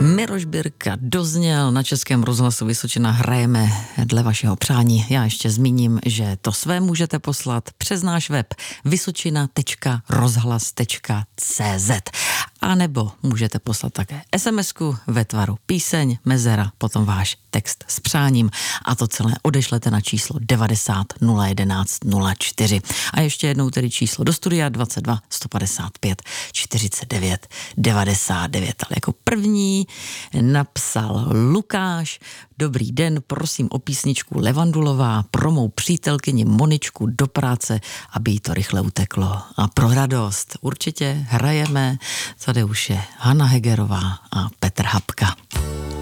Miroš Birka dozněl na Českém rozhlasu Vysočina. Hrajeme dle vašeho přání. Já ještě zmíním, že to své můžete poslat přes náš web vysočina.rozhlas.cz a nebo můžete poslat také SMS-ku ve tvaru píseň, mezera, potom váš text s přáním a to celé odešlete na číslo 90 011 04. A ještě jednou tedy číslo do studia 22 155 49 99. Ale jako první napsal Lukáš: Dobrý den, prosím o písničku Levandulová pro mou přítelkyni Moničku do práce, aby jí to rychle uteklo. A pro radost určitě hrajeme. Tady už je Hana Hegerová a Petr Hapka.